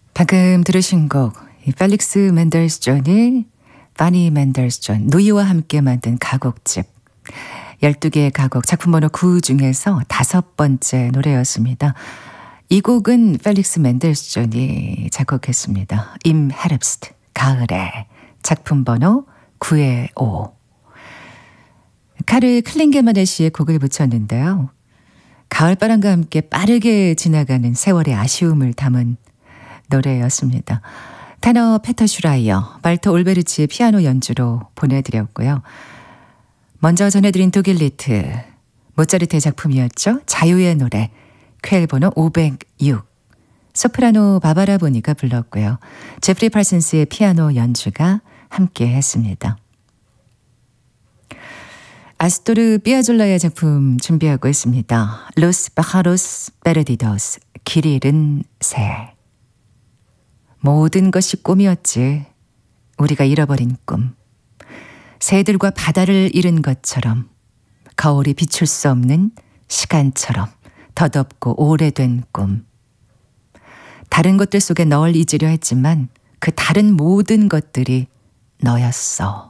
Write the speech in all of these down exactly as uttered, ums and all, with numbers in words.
방금 들으신 곡, 이 펠릭스 맨델스 존이 바니 맨델스 존, 누이와 함께 만든 가곡집. 열두 개의 가곡, 작품 번호 구 중에서 다섯 번째 노래였습니다. 이 곡은 펠릭스 맨델스 존이 작곡했습니다. 임 헤rbst, 가을에, 작품 번호 구의 오. 카르 클링게만의 시에 곡을 붙였는데요. 가을바람과 함께 빠르게 지나가는 세월의 아쉬움을 담은 노래였습니다. 테너 페터 슈라이어, 발터 올베르치의 피아노 연주로 보내드렸고요. 먼저 전해드린 독일 리트, 모차르트의 작품이었죠. 자유의 노래, 퀘일 번호 오백육. 소프라노 바바라 보니가 불렀고요. 제프리 팔슨스의 피아노 연주가 함께 했습니다. 아스토르 피아졸라의 작품 준비하고 있습니다. 로스 바하로스 베르디도스, 길 잃은 새. 모든 것이 꿈이었지. 우리가 잃어버린 꿈. 새들과 바다를 잃은 것처럼, 거울이 비출 수 없는 시간처럼 더덥고 오래된 꿈. 다른 것들 속에 널 잊으려 했지만 그 다른 모든 것들이 너였어.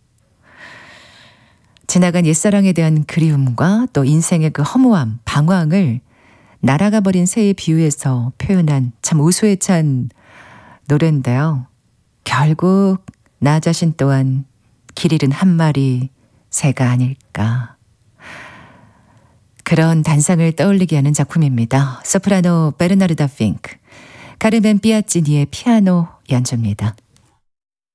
지나간 옛사랑에 대한 그리움과 또 인생의 그 허무함, 방황을 날아가 버린 새에 비유해서 표현한 참 우수에 찬 노래인데요. 결국 나 자신 또한 길 잃은 한 마리 새가 아닐까. 그런 단상을 떠올리게 하는 작품입니다. 소프라노 베르나르다 핑크, 카르멘 삐아찌니의 피아노 연주입니다.